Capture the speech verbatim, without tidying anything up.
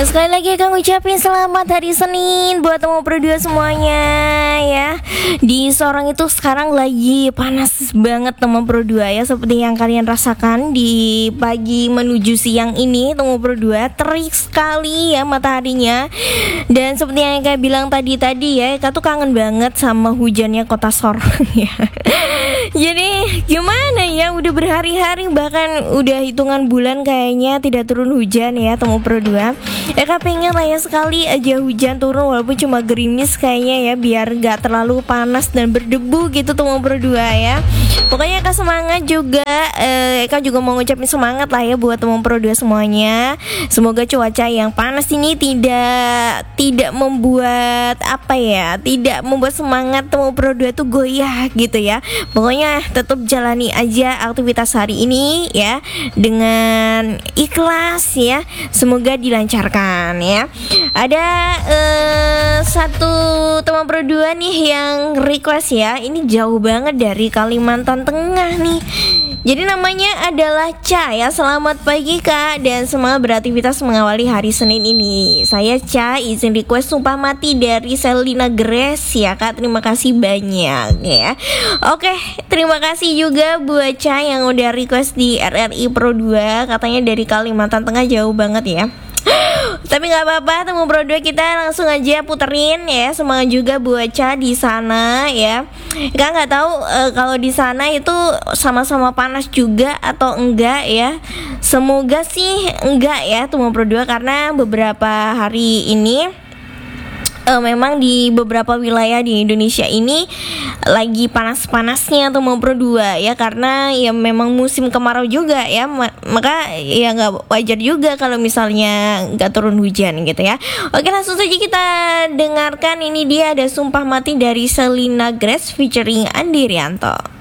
Dan sekali lagi akan ngucapin selamat hari Senin buat teman berdua semuanya ya. Di Sorong itu sekarang lagi panas banget teman berdua ya, seperti yang kalian rasakan di pagi menuju siang ini teman berdua. Terik sekali ya mataharinya. Dan seperti yang kayak bilang tadi-tadi ya, Eka tuh kangen banget sama hujannya kota Sorong ya. Jadi gimana ya, udah berhari-hari bahkan udah hitungan bulan kayaknya tidak turun hujan ya teman berdua. Eka pengen lah ya sekali aja hujan turun walaupun cuma gerimis kayaknya ya, biar gak terlalu panas dan berdebu gitu teman berdua ya. Pokoknya Eka semangat juga, eh, Eka juga mau ngucapin semangat lah ya buat teman berdua semuanya. Semoga cuaca yang panas ini tidak tidak membuat apa ya, tidak membuat semangat teman berdua tuh goyah gitu ya. Pokoknya tetap jalani aja aktivitas hari ini ya dengan ikhlas ya. Semoga dilancarkan ya. Ada uh, satu teman berdua nih yang request ya. Ini jauh banget dari Kalimantan Tengah nih. Jadi namanya adalah Ca ya. Selamat pagi Kak, dan semangat beraktivitas mengawali hari Senin ini. Saya Ca, izin request Sumpah Mati dari Selina Grace ya Kak. Terima kasih banyak ya. Oke, terima kasih juga buat Ca yang udah request di R R I Pro dua. Katanya dari Kalimantan Tengah, jauh banget ya. Tapi nggak apa-apa, temu Pro dua kita langsung aja puterin ya. Semangat juga buat Ca di sana ya. Kan nggak tahu e, kalau di sana itu sama-sama panas juga atau enggak ya. Semoga sih enggak ya temu Pro dua, karena beberapa hari ini Uh, memang di beberapa wilayah di Indonesia ini lagi panas-panasnya tuh mau Pro dua ya, karena ya memang musim kemarau juga ya, ma- maka ya nggak wajar juga kalau misalnya nggak turun hujan gitu ya. Oke, langsung saja kita dengarkan, ini dia ada Sumpah Mati dari Selina Grace featuring Andi Rianto.